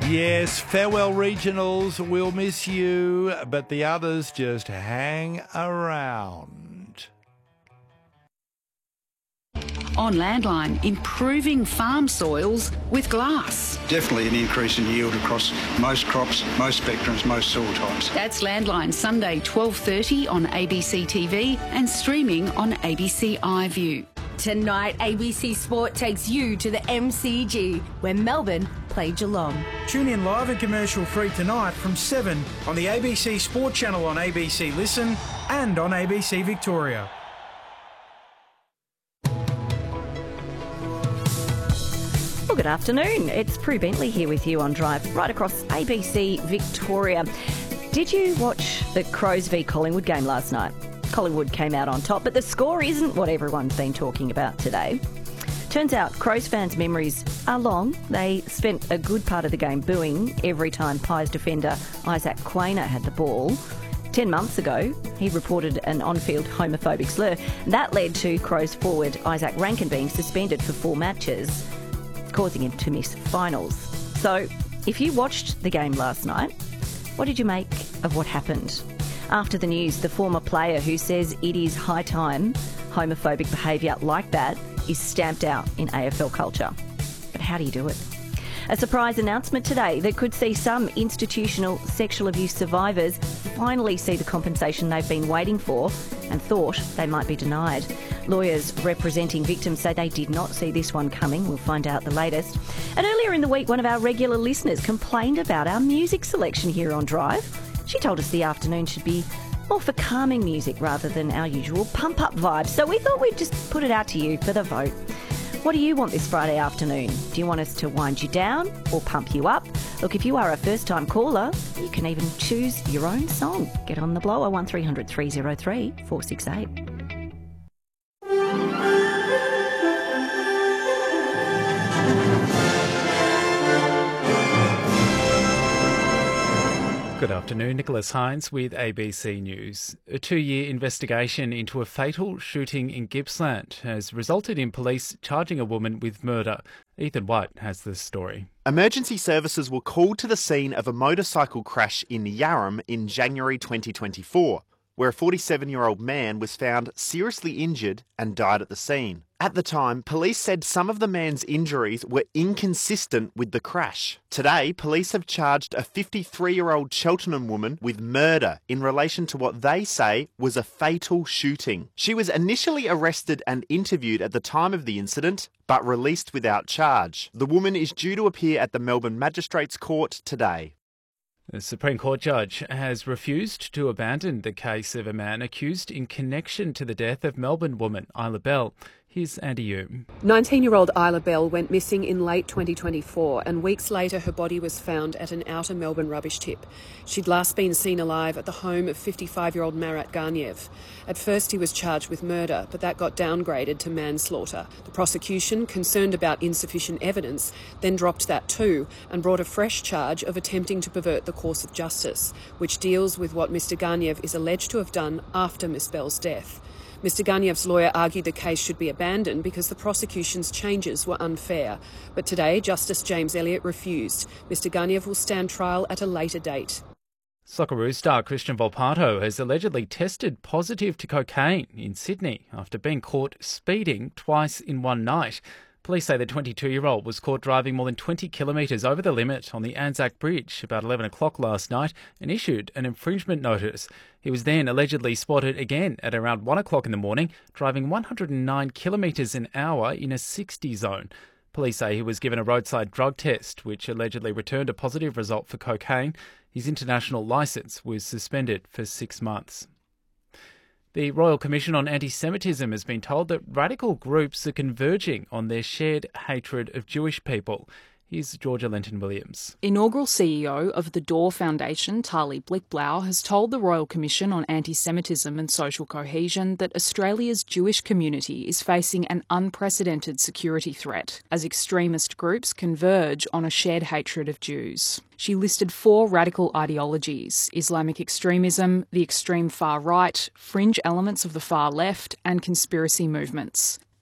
Yes, farewell regionals, we'll miss you, but the others just hang around. On Landline, improving farm soils with glass. Definitely an increase in yield across most crops, most spectrums, most soil types. That's Landline, Sunday 12:30 on ABC TV and streaming on ABC iView. Tonight, ABC Sport takes you to the MCG, where Melbourne play Geelong. Tune in live and commercial free tonight from 7 on the ABC Sport channel on ABC Listen and on ABC Victoria. Well, good afternoon. It's Prue Bentley here with you on Drive, right across ABC Victoria. Did you watch the Crows v Collingwood game last night? Collingwood came out on top, but the score isn't what everyone's been talking about today. Turns out Crows fans' memories are long. They spent a good part of the game booing every time Pies defender Isaac Quainer had the ball. 10 months ago, he reported an on-field homophobic slur. That led to Crows forward Isaac Rankin being suspended for 4 matches, causing him to miss finals. So, if you watched the game last night, what did you make of what happened? After the news, the former player who says it is high time homophobic behaviour like that is stamped out in AFL culture. But how do you do it? A surprise announcement today that could see some institutional sexual abuse survivors finally see the compensation they've been waiting for and thought they might be denied. Lawyers representing victims say they did not see this one coming. We'll find out the latest. And earlier in the week, one of our regular listeners complained about our music selection here on Drive. She told us the afternoon should be more for calming music rather than our usual pump-up vibe. So we thought we'd just put it out to you for the vote. What do you want this Friday afternoon? Do you want us to wind you down or pump you up? Look, if you are a first-time caller, you can even choose your own song. Get on the blower, 1300 303 468. Good afternoon, Nicholas Hines with ABC News. A 2-year investigation into a fatal shooting in Gippsland has resulted in police charging a woman with murder. Ethan White has the story. Emergency services were called to the scene of a motorcycle crash in Yarram in January 2024, where a 47-year-old man was found seriously injured and died at the scene. At the time, police said some of the man's injuries were inconsistent with the crash. Today, police have charged a 53-year-old Cheltenham woman with murder in relation to what they say was a fatal shooting. She was initially arrested and interviewed at the time of the incident, but released without charge. The woman is due to appear at the Melbourne Magistrates Court today. The Supreme Court judge has refused to abandon the case of a man accused in connection to the death of Melbourne woman Isla Bell. Here's Andy Hume. 19-year-old Isla Bell went missing in late 2024 and weeks later her body was found at an outer Melbourne rubbish tip. She'd last been seen alive at the home of 55-year-old Marat Garniev. At first he was charged with murder, but that got downgraded to manslaughter. The prosecution, concerned about insufficient evidence, then dropped that too and brought a fresh charge of attempting to pervert the course of justice, which deals with what Mr Garniev is alleged to have done after Miss Bell's death. Mr Garniev's lawyer argued the case should be abandoned because the prosecution's changes were unfair. But today, Justice James Elliott refused. Mr Garniev will stand trial at a later date. Socceroo star Christian Volpato has allegedly tested positive to cocaine in Sydney after being caught speeding twice in one night. Police say the 22-year-old was caught driving more than 20 kilometres over the limit on the Anzac Bridge about 11 o'clock last night and issued an infringement notice. He was then allegedly spotted again at around 1 o'clock in the morning, driving 109 kilometres an hour in a 60 zone. Police say he was given a roadside drug test, which allegedly returned a positive result for cocaine. His international licence was suspended for 6 months. The Royal Commission on Anti-Semitism has been told that radical groups are converging on their shared hatred of Jewish people. Here's Georgia Lenton-Williams. Inaugural CEO of the Door Foundation, Tali Blickblau, has told the Royal Commission on Anti-Semitism and Social Cohesion that Australia's Jewish community is facing an unprecedented security threat as extremist groups converge on a shared hatred of Jews. She listed 4 radical ideologies: Islamic extremism, the extreme far right, fringe elements of the far left, and conspiracy movements.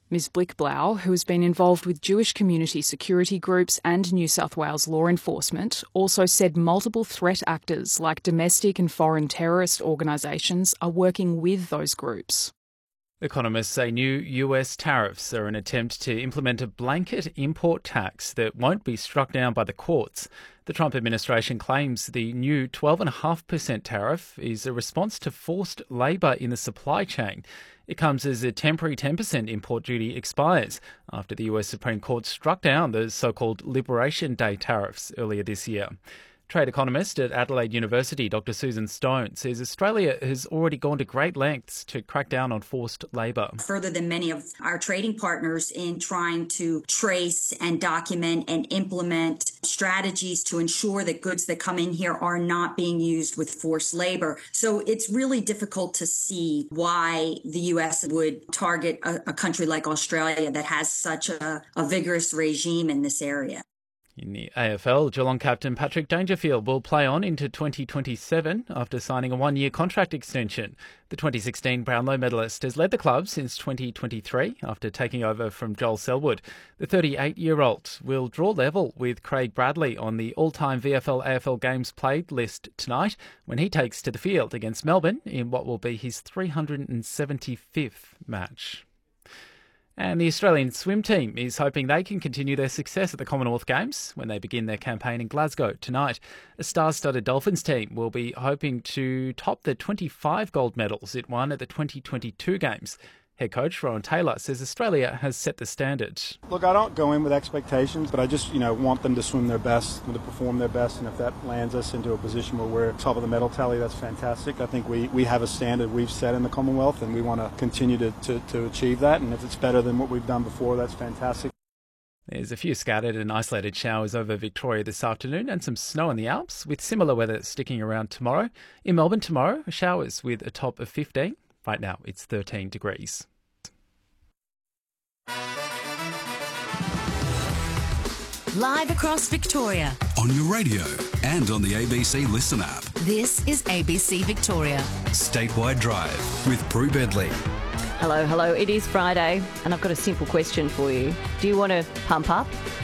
Ms Blickblau, who has been involved with Jewish community security groups and New South Wales law enforcement, also said multiple threat actors like domestic and foreign terrorist organisations are working with those groups. Economists say new US tariffs are an attempt to implement a blanket import tax that won't be struck down by the courts. The Trump administration claims the new 12.5% tariff is a response to forced labour in the supply chain. It comes as a temporary 10% import duty expires after the US Supreme Court struck down the so-called Liberation Day tariffs earlier this year. Trade economist at Adelaide University, Dr. Susan Stone, says Australia has already gone to great lengths to crack down on forced labour. Further than many of our trading partners in trying to trace and document and implement strategies to ensure that goods that come in here are not being used with forced labour. So it's really difficult to see why the US would target a country like Australia that has such a vigorous regime in this area. In the AFL, Geelong captain Patrick Dangerfield will play on into 2027 after signing a one-year contract extension. The 2016 Brownlow medalist has led the club since 2023 after taking over from Joel Selwood. The 38-year-old will draw level with Craig Bradley on the all-time VFL-AFL games played list tonight when he takes to the field against Melbourne in what will be his 375th match. And the Australian swim team is hoping they can continue their success at the Commonwealth Games when they begin their campaign in Glasgow tonight. A star-studded Dolphins team will be hoping to top the 25 gold medals it won at the 2022 Games. Head coach Rowan Taylor says Australia has set the standard. Look, I don't go in with expectations, but I just, want them to swim their best, to perform their best, and if that lands us into a position where we're top of the medal tally, that's fantastic. I think we have a standard we've set in the Commonwealth, and we want to continue to achieve that, and if it's better than what we've done before, that's fantastic. There's a few scattered and isolated showers over Victoria this afternoon and some snow in the Alps, with similar weather sticking around tomorrow. In Melbourne tomorrow, showers with a top of 15. Right now, it's 13 degrees. Live across Victoria. On your radio and on the ABC Listen app. This is ABC Victoria. Statewide Drive with Prue Bedley. Hello. It is Friday, and I've got a simple question for you. Do you want to pump up